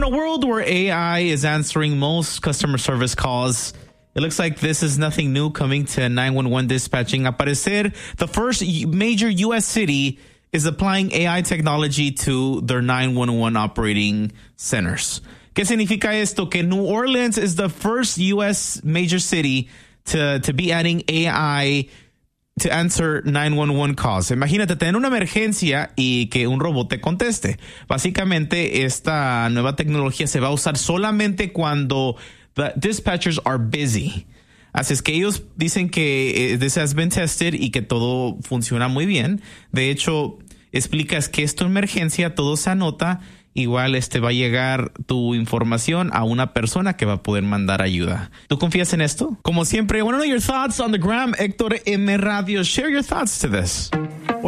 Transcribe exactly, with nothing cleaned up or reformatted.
in a world where A I is answering most customer service calls, it looks like this is nothing new coming to nine one one dispatching. Al parecer, the first major U S city is applying A I technology to their nine one one operating centers. ¿Qué significa esto? Que New Orleans is the first U S major city to, to be adding A I to answer nine one one calls. Imagínate tener una emergencia y que un robot te conteste. Básicamente, esta nueva tecnología se va a usar solamente cuando the dispatchers are busy. Así es que ellos dicen que this has been tested y que todo funciona muy bien. De hecho, explicas que es tu emergencia, todo se anota. Igual este va a llegar tu información a una persona que va a poder mandar ayuda. ¿Tú confías en esto? Como siempre, I want to know your thoughts on the gram. Héctor M. Radio. Share your thoughts to this.